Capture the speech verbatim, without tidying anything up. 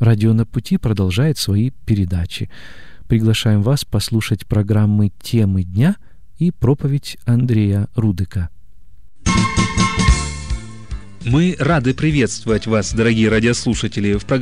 Радио «На пути» продолжает свои передачи. Приглашаем вас послушать программы «Темы дня» и проповедь Андрея Рудыка. Мы рады приветствовать вас, дорогие радиослушатели, в программе